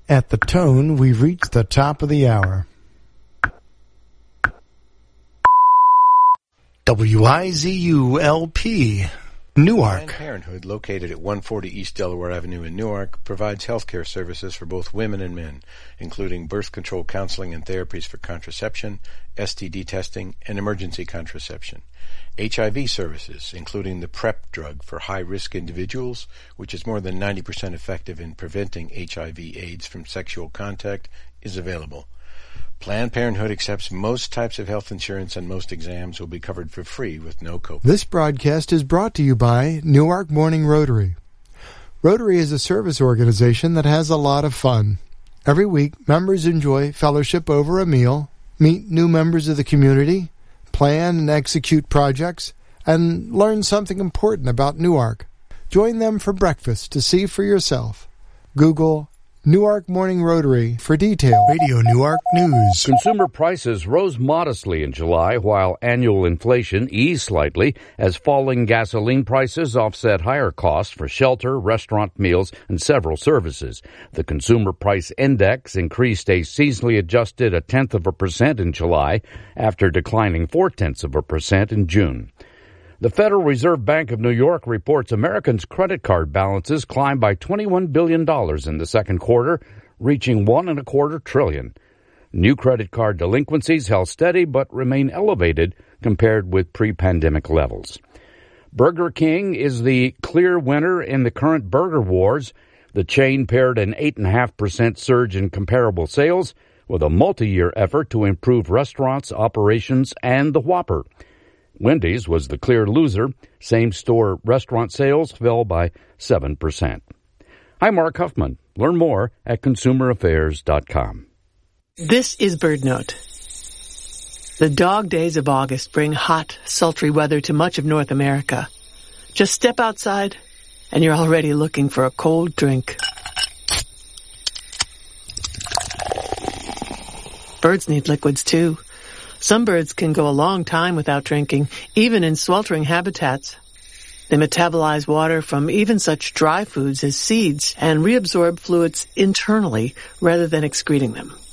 At the tone, we've reached the top of the hour. WIZU-LP, Newark. Planned Parenthood, located at 140 East Delaware Avenue in Newark, provides health care services for both women and men, including birth control counseling and therapies for contraception, STD testing, and emergency contraception. HIV services, including the PrEP drug for high-risk individuals, which is more than 90% effective in preventing HIV/AIDS from sexual contact, is available. Planned Parenthood accepts most types of health insurance, and most exams will be covered for free with no copay. This broadcast is brought to you by Newark Morning Rotary. Rotary is a service organization that has a lot of fun. Every week, members enjoy fellowship over a meal, meet new members of the community, plan and execute projects, and learn something important about Newark. Join them for breakfast to see for yourself. Google Newark Morning Rotary for details. Radio Newark News. Consumer prices rose modestly in July, while annual inflation eased slightly as falling gasoline prices offset higher costs for shelter, restaurant meals, and several services. The Consumer Price Index increased a seasonally adjusted 0.1% in July after declining 0.4% in June. The Federal Reserve Bank of New York reports Americans' credit card balances climbed by $21 billion in the second quarter, reaching $1.25 trillion. New credit card delinquencies held steady but remain elevated compared with pre-pandemic levels. Burger King is the clear winner in the current burger wars. The chain paired an 8.5% surge in comparable sales with a multi-year effort to improve restaurants' operations and the Whopper. Wendy's was the clear loser. Same-store restaurant sales fell by 7%. I'm Mark Huffman. Learn more at consumeraffairs.com. This is BirdNote. The dog days of August bring hot, sultry weather to much of North America. Just step outside, and you're already looking for a cold drink. Birds need liquids, too. Some birds can go a long time without drinking, even in sweltering habitats. They metabolize water from even such dry foods as seeds and reabsorb fluids internally rather than excreting them.